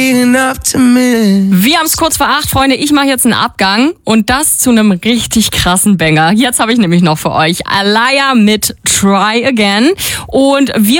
Wir haben es kurz vor 8, Freunde. Ich mache jetzt einen Abgang und das zu einem richtig krassen Banger. Jetzt habe ich nämlich noch für euch Alaya mit Try Again. Und wir